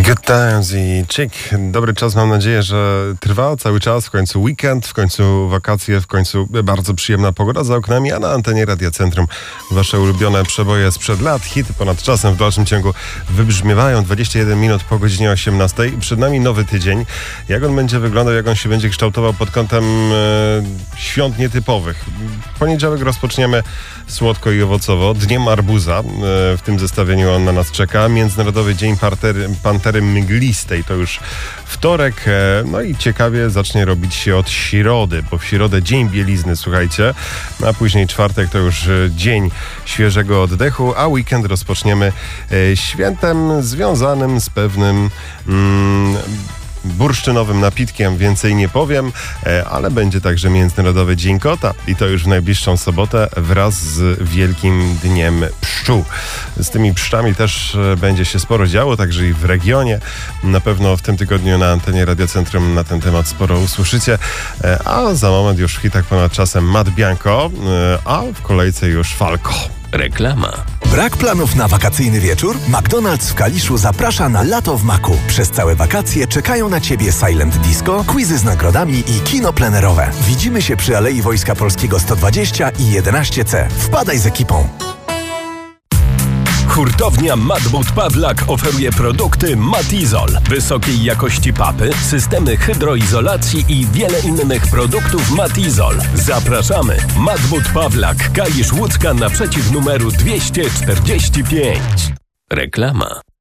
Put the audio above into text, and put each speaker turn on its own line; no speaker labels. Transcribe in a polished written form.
Good Times i Chick. Dobry czas, mam nadzieję, że trwa cały czas. W końcu weekend, w końcu wakacje, w końcu bardzo przyjemna pogoda za oknami, a na antenie Radia Centrum wasze ulubione przeboje sprzed lat, hity ponad czasem w dalszym ciągu wybrzmiewają. 21 minut po godzinie 18. Przed nami nowy tydzień. Jak on będzie wyglądał, jak on się będzie kształtował pod kątem świąt nietypowych. W poniedziałek rozpoczniemy słodko i owocowo. Dniem arbuza. W tym zestawieniu on na nas czeka. Międzynarodowy Dzień Pantery Mglistej to już wtorek. No i ciekawie zacznie robić się od środy, bo w środę Dzień Bielizny, słuchajcie. A później czwartek to już Dzień Świeżego Oddechu, a weekend rozpoczniemy świętem związanym z pewnym bursztynowym napitkiem, więcej nie powiem, ale będzie także Międzynarodowy Dzień Kota i to już w najbliższą sobotę wraz z Wielkim Dniem Pszczół. Z tymi pszczami też będzie się sporo działo, także i w regionie. Na pewno w tym tygodniu na antenie Radia Centrum na ten temat sporo usłyszycie, a za moment już w hitach ponad czasem Matt Bianco, a w kolejce już Falco.
Reklama.
Brak planów na wakacyjny wieczór? McDonald's w Kaliszu zaprasza na Lato w Maku. Przez całe wakacje czekają na Ciebie Silent Disco, quizy z nagrodami i kino plenerowe. Widzimy się przy Alei Wojska Polskiego 120 i 11C. Wpadaj z ekipą.
Hurtownia Madbud Pawlak oferuje produkty Matizol, wysokiej jakości papy, systemy hydroizolacji i wiele innych produktów Matizol. Zapraszamy! Madbud Pawlak, Kalisz Łódzka naprzeciw numeru 245. Reklama.